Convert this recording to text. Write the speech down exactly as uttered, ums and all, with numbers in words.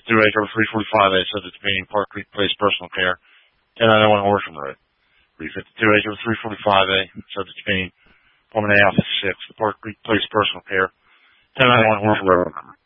fifty-two acre three forty-five A, subject to being Park Creek Place Personal Care, ten ninety-one Horsham Road. three fifty-two acre three forty-five A, subject to being Woman A Office six, the Park Creek Place Personal Care, ten ninety-one Horsham Road.